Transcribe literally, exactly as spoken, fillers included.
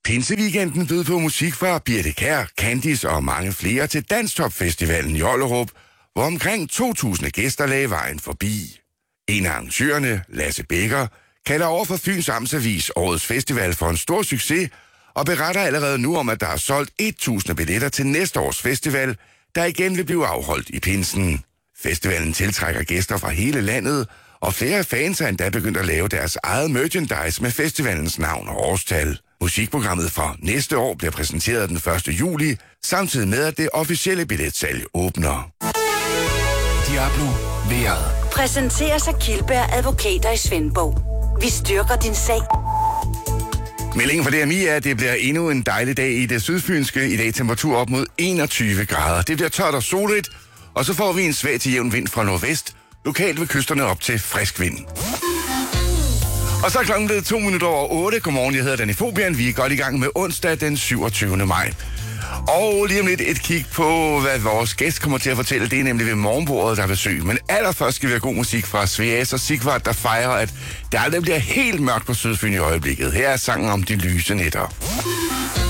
Pinseweekenden bød på musik fra Birthe Kjær, Candice og mange flere til Danstop-festivalen i Ollerup, hvor omkring to tusind gæster lagde vejen forbi. En af arrangørerne, Lasse Becker, kalder over for Fyns Amtsavis årets festival for en stor succes, og beretter allerede nu om, at der er solgt tusind billetter til næste års festival, der igen vil blive afholdt i pinsen. Festivalen tiltrækker gæster fra hele landet, og flere fans er endda begyndt at lave deres eget merchandise med festivalens navn og årstal. Musikprogrammet for næste år bliver præsenteret den første juli, samtidig med at det officielle billetsalg åbner. Diablo vejret. Præsenteres af Kildberg Advokater i Svendborg. Vi styrker din sag. Meldingen fra D M I er, at det bliver endnu en dejlig dag i det sydfynske. I dag temperatur op mod enogtyve grader. Det bliver tørt og soligt, og så får vi en svag til jævn vind fra nordvest. Lokalt ved kysterne op til frisk vind. Og så er klokken blevet to minutter over otte. Godmorgen, jeg hedder Danny Fobian. Vi er godt i gang med onsdag den syvogtyvende maj. Og lige om lidt et kig på, hvad vores gæst kommer til at fortælle. Det er nemlig ved morgenbordet, der er besøg. Men allerførst skal vi have god musik fra Sveas og Sigvard, der fejrer, at det aldrig bliver helt mørkt på Sydfyn i øjeblikket. Her er sangen om de lyse nætter.